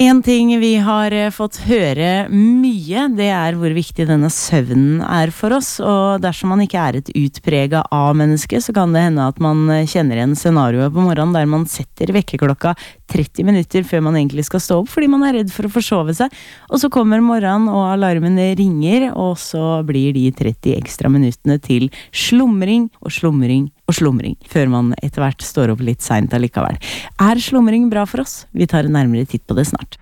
En ting vi har fått høre mye, det hvor viktig denne søvnen for oss, og dersom man ikke et utpreget A-menneske, så kan det hende at man kjenner igjen scenarioet på morgenen der man setter vekkerklokka 30 minutter før man egentlig skal stå opp, fordi man redd for å forsove seg, og så kommer morgenen og alarmen ringer, og så blir de 30 ekstra minuttene til slumring og slumring og slumring, før man etter hvert står opp litt sent allikevel. Slumring bra for oss? Vi tar en nærmere titt på det snart.